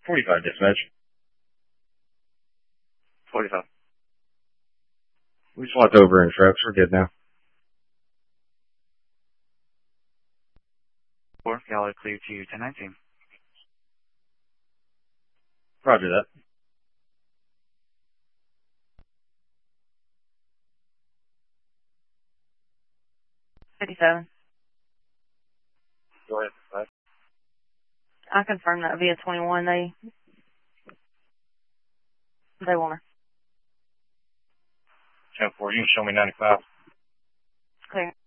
45 dispatch. 45. We swapped over in trucks. We're good now. 4, y'all are clear to 1019. Roger that. $57. Go ahead. Bye. I confirmed that via 21. They want her. 10-4, you can show me 95. Clear.